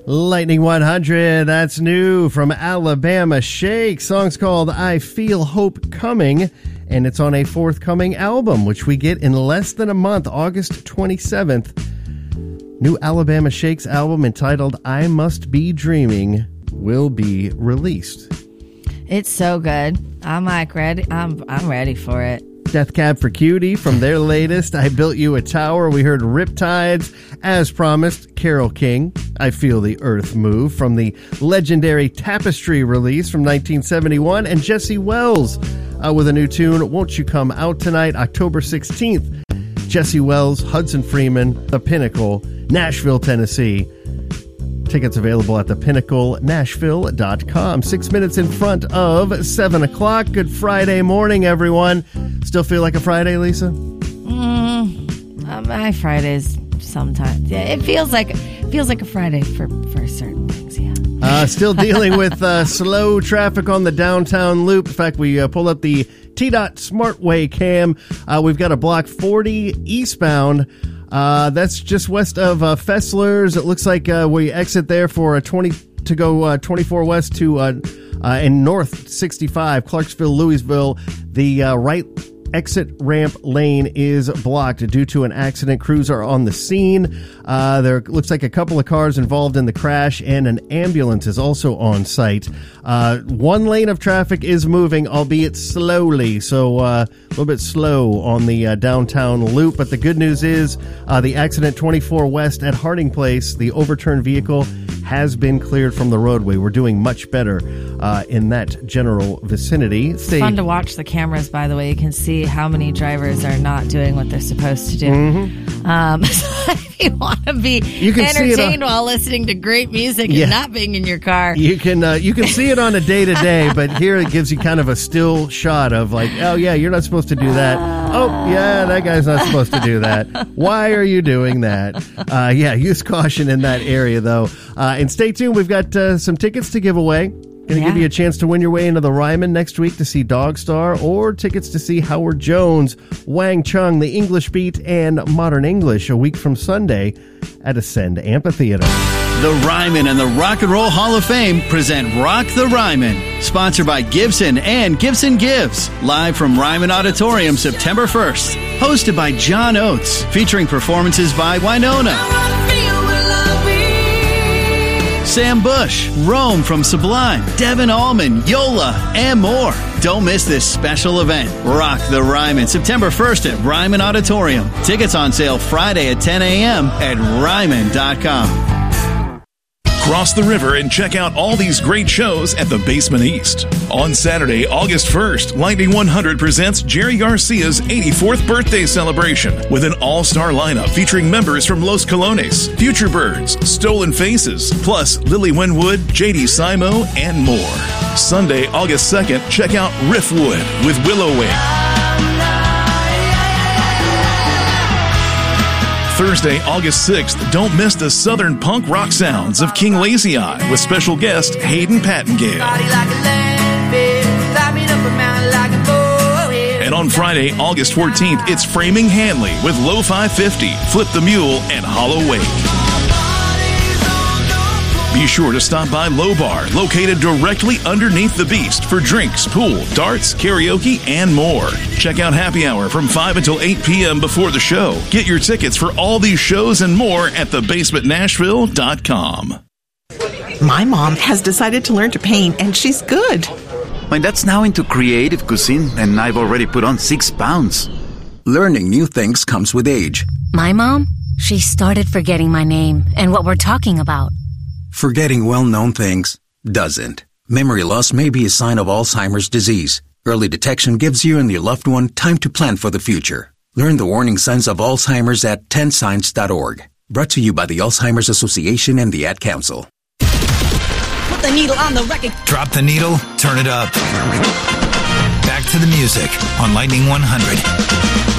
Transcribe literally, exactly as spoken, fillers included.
Lightning one hundred, that's new from Alabama Shake. Song's called I Feel Hope Coming, and it's on a forthcoming album, which we get in less than a month, August twenty-seventh. New Alabama Shake's album entitled I Must Be Dreaming will be released. It's so good. I'm like ready. I'm I'm ready for it. Death Cab for Cutie from their latest I Built You a Tower. We heard Riptides, as promised, Carole King, I Feel the Earth Move from the legendary Tapestry release from nineteen seventy-one, and Jesse Wells uh, with a new tune, Won't You Come Out Tonight, October sixteenth. Jesse Wells, Hudson Freeman, The Pinnacle, Nashville, Tennessee. Tickets available at the pinnacle nashville dot com. Six minutes in front of seven o'clock. Good Friday morning, everyone. Still feel like a Friday, Lisa? Mm, uh, my Fridays sometimes. Yeah, it feels like it feels like a Friday for, for certain things, yeah. Uh, still dealing with uh, slow traffic on the downtown loop. In fact, we uh, pulled up the T DOT Smartway cam. Uh, we've got a block forty eastbound. Uh, that's just west of uh, Fessler's. It looks like uh, we exit there for a twenty to go uh, twenty-four west to uh, uh, and north sixty-five, Clarksville, Louisville. The uh, right exit ramp lane is blocked due to an accident. Crews are on the scene. Uh, there looks like a couple of cars involved in the crash, and an ambulance is also on site. Uh, one lane of traffic is moving, albeit slowly, so uh, a little bit slow on the uh, downtown loop. But the good news is uh, the accident twenty-four west at Harding Place, the overturned vehicle has been cleared from the roadway. We're doing much better uh, in that general vicinity. It's Stay- fun to watch the cameras, by the way. You can see how many drivers are not doing what they're supposed to do. Mm-hmm. Um, so if you want to be you can entertained on, while listening to great music yeah. and not being in your car. You can uh, you can see it on a day-to-day, but here it gives you kind of a still shot of like, oh, yeah, you're not supposed to do that. Uh, oh, yeah, that guy's not supposed to do that. Why are you doing that? Uh, yeah, use caution in that area, though. Uh, and stay tuned. We've got uh, some tickets to give away. Going to yeah. give you a chance to win your way into the Ryman next week to see Dog Star, or tickets to see Howard Jones, Wang Chung, The English Beat, and Modern English a week from Sunday at Ascend Amphitheater. The Ryman and the Rock and Roll Hall of Fame present Rock the Ryman, sponsored by Gibson and Gibson Gives, live from Ryman Auditorium September first. Hosted by John Oates, featuring performances by Winona, Sam Bush, Rome from Sublime, Devin Allman, Yola, and more. Don't miss this special event. Rock the Ryman, September first at Ryman Auditorium. Tickets on sale Friday at ten a.m. at ryman dot com. Cross the river and check out all these great shows at the Basement East. On Saturday, August first, Lightning one hundred presents Jerry Garcia's eighty-fourth birthday celebration with an all-star lineup featuring members from Los Colones, Future Birds, Stolen Faces, plus Lily Winwood, J D Simo, and more. Sunday, August second, check out Riffwood with Willow Wing. Thursday, August sixth, don't miss the southern punk rock sounds of King Lazy Eye with special guest Hayden Pattengale. And on Friday, August fourteenth, it's Framing Hanley with Lo-Fi fifty, Flip the Mule, and Hollow Wake. Be sure to stop by Low Bar, located directly underneath the Beast, for drinks, pool, darts, karaoke, and more. Check out Happy Hour from five until eight p.m. before the show. Get your tickets for all these shows and more at the basement nashville dot com. My mom has decided to learn to paint, and she's good. My dad's now into creative cuisine, and I've already put on six pounds. Learning new things comes with age. My mom, she started forgetting my name and what we're talking about. Forgetting well-known things doesn't. Memory loss may be a sign of Alzheimer's disease. Early detection gives you and your loved one time to plan for the future. Learn the warning signs of Alzheimer's at ten signs dot org. Brought to you by the Alzheimer's Association and the Ad Council. Put the needle on the record. Drop the needle, turn it up. Back to the music on Lightning one hundred.